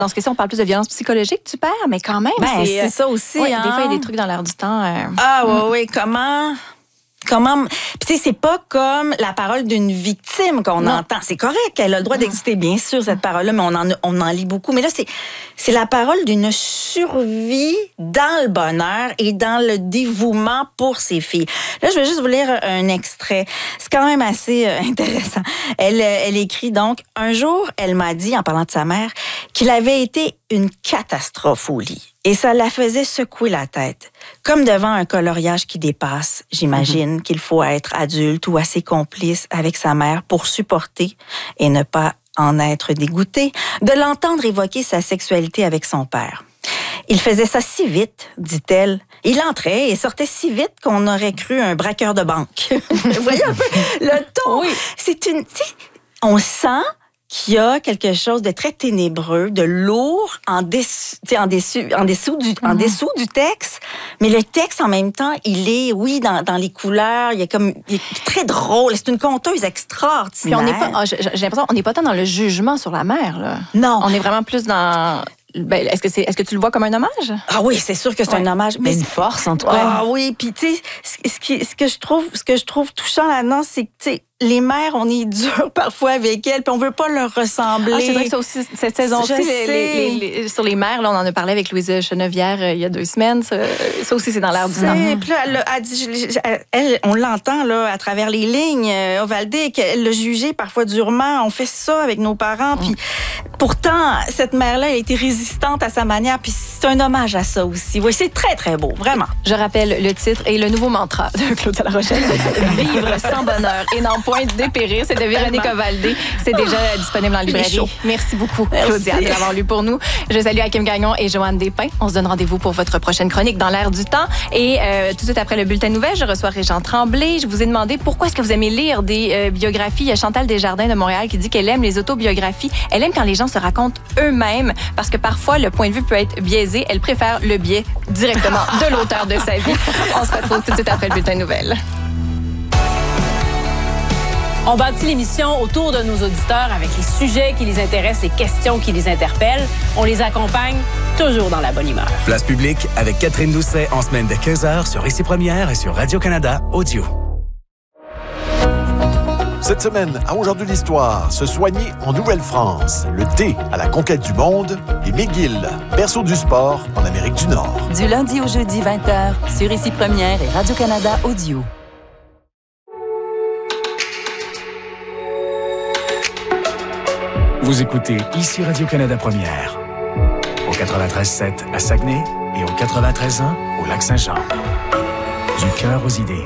Dans ce cas-ci, on parle plus de violence psychologique du père, mais quand même, c'est ça aussi. Ouais, hein? Des fois, il y a des trucs dans l'air du temps. Oui, comment... Puis tu sais, c'est pas comme la parole d'une victime qu'on entend. C'est correct, elle a le droit d'exister, bien sûr, cette parole-là, mais on en lit beaucoup. Mais là, c'est la parole d'une survie dans le bonheur et dans le dévouement pour ses filles. Là, je vais juste vous lire un extrait. C'est quand même assez intéressant. Elle écrit donc, « Un jour, elle m'a dit, en parlant de sa mère, qu'il avait été une catastrophe au lit. Et ça la faisait secouer la tête. Comme devant un coloriage qui dépasse, j'imagine qu'il faut être adulte ou assez complice avec sa mère pour supporter et ne pas en être dégoûté de l'entendre évoquer sa sexualité avec son père. Il faisait ça si vite, dit-elle. Il entrait et sortait si vite qu'on aurait cru un braqueur de banque. Vous voyez un peu le ton? Oui. On sent qu'il y a quelque chose de très ténébreux, de lourd en dessous du texte, mais le texte en même temps, il est dans les couleurs, il est très drôle, c'est une conteuse extraordinaire. Puis j'ai l'impression on n'est pas tant dans le jugement sur la mère là. Non, on est vraiment plus dans est-ce que tu le vois comme un hommage? Ah oui, c'est sûr que c'est un hommage, mais une force en tout cas. Ah oui, puis tu sais ce que je trouve touchant là-dedans, c'est que tu sais les mères, on est dur parfois avec elles, puis on veut pas leur ressembler. C'est vrai que ça aussi, cette saison-ci, sur les mères, là, on en a parlé avec Louise Chenevière il y a 2 semaines. Ça aussi, c'est dans l'air du temps. Puis là, elle dit, on l'entend là à travers les lignes, Ovaldé, qu'elle l'a jugé parfois durement. On fait ça avec nos parents, puis pourtant, cette mère-là, elle a été résistante à sa manière, puis c'est un hommage à ça aussi. Oui, c'est très, très beau, vraiment. Je rappelle le titre et le nouveau mantra de Claudia Larochelle. Vivre sans bonheur et non point dépérir. C'est de Véronique Ovaldé. C'est déjà disponible en librairie. Merci beaucoup, Claudia, de l'avoir lu pour nous. Je salue Hakim Gagnon et Joanne Despins. On se donne rendez-vous pour votre prochaine chronique dans l'air du temps. Et tout de suite après le bulletin de nouvelles, je reçois Régent Tremblay. Je vous ai demandé pourquoi est-ce que vous aimez lire des biographies. Il y a Chantal Desjardins de Montréal qui dit qu'elle aime les autobiographies. Elle aime quand les gens se racontent eux-mêmes parce que parfois, le point de vue peut être biaisé. Elle préfère le biais directement de l'auteur de sa vie. On se retrouve tout de suite après le bulletin de nouvelles. On bâtit l'émission autour de nos auditeurs avec les sujets qui les intéressent, les questions qui les interpellent. On les accompagne toujours dans la bonne humeur. Place publique avec Catherine Doucet en semaine dès 15h sur Ici Première et sur Radio-Canada Audio. Cette semaine, à Aujourd'hui l'Histoire, se soigner en Nouvelle-France, le thé à la conquête du monde et McGill, berceau du sport en Amérique du Nord. Du lundi au jeudi 20h sur Ici Première et Radio-Canada Audio. Vous écoutez Ici Radio-Canada Première, au 93.7 à Saguenay et au 93.1 au Lac-Saint-Jean. Du cœur aux idées.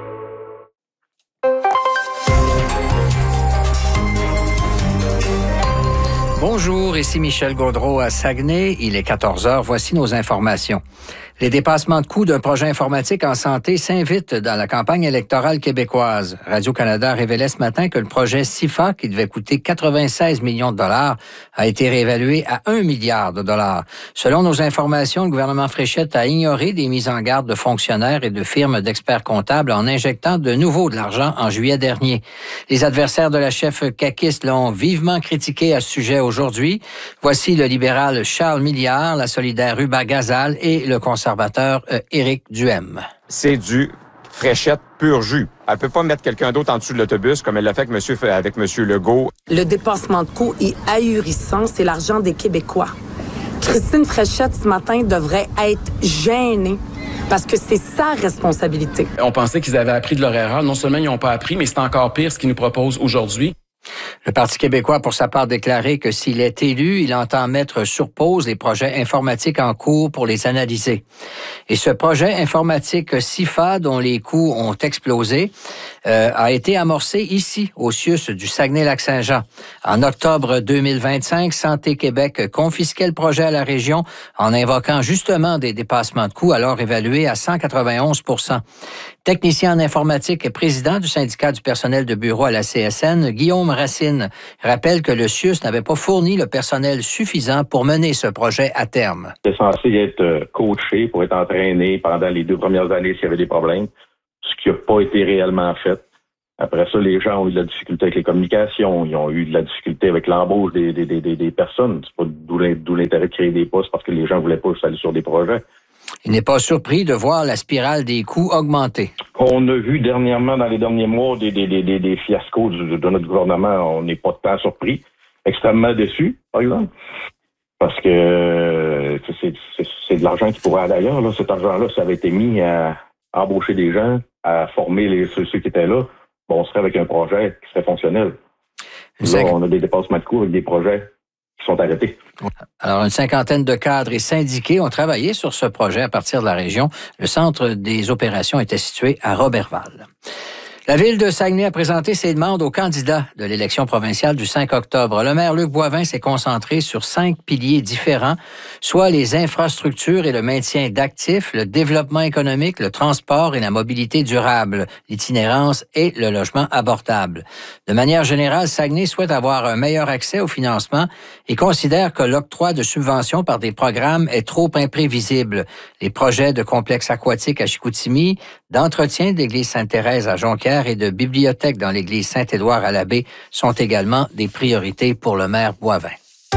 Bonjour, ici Michel Gaudreault à Saguenay. Il est 14h. Voici nos informations. Les dépassements de coûts d'un projet informatique en santé s'invitent dans la campagne électorale québécoise. Radio-Canada révélait ce matin que le projet SIFA, qui devait coûter 96 millions de dollars, a été réévalué à 1 milliard de dollars. Selon nos informations, le gouvernement Fréchette a ignoré des mises en garde de fonctionnaires et de firmes d'experts comptables en injectant de nouveau de l'argent en juillet dernier. Les adversaires de la chef caquiste l'ont vivement critiqué à ce sujet aujourd'hui. Voici le libéral Charles Milliard, la solidaire Ruba Gazal et le conservateur Éric Duhem. C'est du Fréchette pur jus. Elle peut pas mettre quelqu'un d'autre en dessous de l'autobus comme elle l'a fait avec M. Legault. Le dépassement de coûts est ahurissant. C'est l'argent des Québécois. Christine Fréchette, ce matin, devrait être gênée parce que c'est sa responsabilité. On pensait qu'ils avaient appris de leur erreur. Non seulement ils n'ont pas appris, mais c'est encore pire ce qu'ils nous proposent aujourd'hui. Le Parti québécois, pour sa part, déclaré que s'il est élu, il entend mettre sur pause les projets informatiques en cours pour les analyser. Et ce projet informatique SIFA, dont les coûts ont explosé, a été amorcé ici, au CIUS du Saguenay-Lac-Saint-Jean. En octobre 2025, Santé Québec confisquait le projet à la région en invoquant justement des dépassements de coûts, alors évalués à 191 %. Technicien en informatique et président du syndicat du personnel de bureau à la CSN, Guillaume Racine rappelle que le CIUS n'avait pas fourni le personnel suffisant pour mener ce projet à terme. Il était censé être coaché pour être entraîné pendant les 2 premières années s'il y avait des problèmes, ce qui n'a pas été réellement fait. Après ça, les gens ont eu de la difficulté avec les communications, ils ont eu de la difficulté avec l'embauche des personnes. C'est pas d'où l'intérêt de créer des postes parce que les gens voulaient pas aller sur des projets. Il n'est pas surpris de voir la spirale des coûts augmenter. On a vu dernièrement, dans les derniers mois, des fiascos de notre gouvernement. On n'est pas tant surpris, extrêmement déçus, par exemple. Parce que c'est de l'argent qui pourrait aller ailleurs. Là. Cet argent-là, ça avait été mis à embaucher des gens, à former ceux qui étaient là. Bon, on serait avec un projet qui serait fonctionnel. Là, on a des dépassements de coûts avec des projets qui sont arrêtés. Alors, une cinquantaine de cadres et syndiqués ont travaillé sur ce projet à partir de la région. Le centre des opérations était situé à Roberval. La ville de Saguenay a présenté ses demandes aux candidats de l'élection provinciale du 5 octobre. Le maire Luc Boivin s'est concentré sur 5 piliers différents, soit les infrastructures et le maintien d'actifs, le développement économique, le transport et la mobilité durable, l'itinérance et le logement abordable. De manière générale, Saguenay souhaite avoir un meilleur accès au financement et considère que l'octroi de subventions par des programmes est trop imprévisible. Les projets de complexes aquatiques à Chicoutimi, d'entretien de l'église Sainte-Thérèse à Jonquière et de bibliothèque dans l'église Saint-Édouard à l'Abbé sont également des priorités pour le maire Boivin.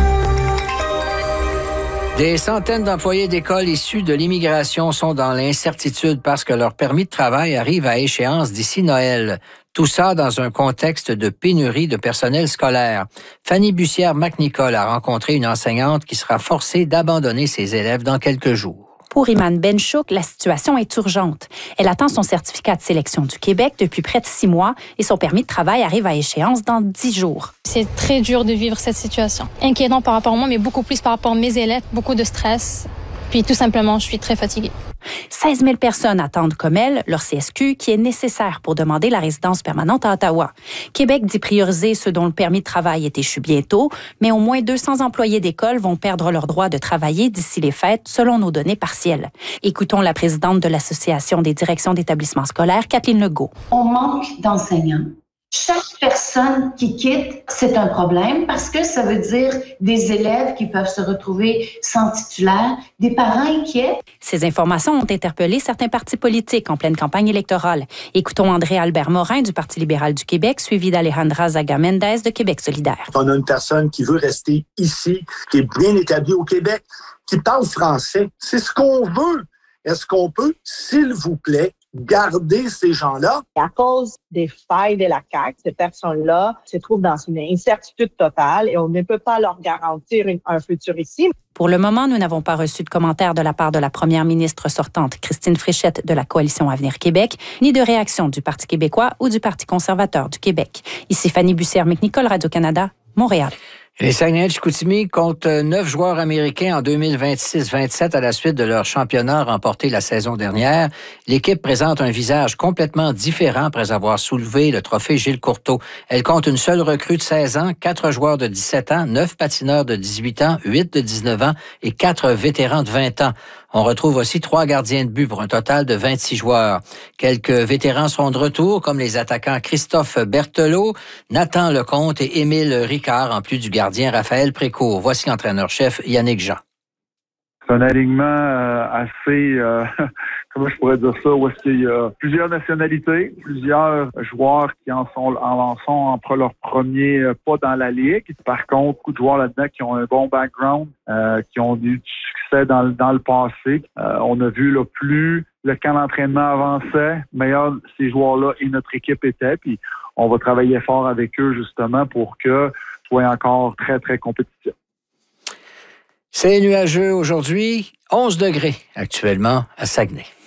Des centaines d'employés d'écoles issus de l'immigration sont dans l'incertitude parce que leur permis de travail arrive à échéance d'ici Noël. Tout ça dans un contexte de pénurie de personnel scolaire. Fanny Bussière-McNicol a rencontré une enseignante qui sera forcée d'abandonner ses élèves dans quelques jours. Pour Iman Benchouk, la situation est urgente. Elle attend son certificat de sélection du Québec depuis près de 6 mois et son permis de travail arrive à échéance dans 10 jours. C'est très dur de vivre cette situation. Inquiétant par rapport à moi, mais beaucoup plus par rapport à mes élèves, beaucoup de stress. Puis tout simplement, je suis très fatiguée. 16 000 personnes attendent comme elle leur CSQ qui est nécessaire pour demander la résidence permanente à Ottawa. Québec dit prioriser ceux dont le permis de travail est échu bientôt, mais au moins 200 employés d'école vont perdre leur droit de travailler d'ici les fêtes, selon nos données partielles. Écoutons la présidente de l'Association des directions d'établissements scolaires, Kathleen Legault. On manque d'enseignants. Chaque personne qui quitte, c'est un problème parce que ça veut dire des élèves qui peuvent se retrouver sans titulaire, des parents inquiets. Ces informations ont interpellé certains partis politiques en pleine campagne électorale. Écoutons André-Albert Morin du Parti libéral du Québec, suivi d'Alejandra Zaga-Mendez de Québec solidaire. On a une personne qui veut rester ici, qui est bien établie au Québec, qui parle français. C'est ce qu'on veut. Est-ce qu'on peut, s'il vous plaît, garder ces gens-là? À cause des failles de la CAQ, ces personnes-là se trouvent dans une incertitude totale et on ne peut pas leur garantir un futur ici. Pour le moment, nous n'avons pas reçu de commentaires de la part de la première ministre sortante, Christine Fréchette, de la Coalition Avenir Québec, ni de réaction du Parti québécois ou du Parti conservateur du Québec. Ici Fanny Bussière-McNicol, Radio-Canada, Montréal. Les Saguenayens de Chicoutimi comptent 9 joueurs américains en 2026-27 à la suite de leur championnat remporté la saison dernière. L'équipe présente un visage complètement différent après avoir soulevé le trophée Gilles Courteau. Elle compte une seule recrue de 16 ans, 4 joueurs de 17 ans, 9 patineurs de 18 ans, 8 de 19 ans et 4 vétérans de 20 ans. On retrouve aussi 3 gardiens de but pour un total de 26 joueurs. Quelques vétérans seront de retour, comme les attaquants Christophe Berthelot, Nathan Lecomte et Émile Ricard, en plus du gardien Raphaël Précourt. Voici l'entraîneur-chef Yannick Jean. C'est un alignement assez, comment je pourrais dire ça, où est-ce qu'il y a plusieurs nationalités, plusieurs joueurs qui en sont entre leur premier pas dans la ligue. Par contre, beaucoup de joueurs là-dedans qui ont un bon background, qui ont eu du succès dans le passé. On a vu là, plus le camp d'entraînement avançait, meilleur ces joueurs-là et notre équipe était. Puis on va travailler fort avec eux justement pour que soit encore très, très compétitif. C'est nuageux aujourd'hui, 11 degrés actuellement à Saguenay.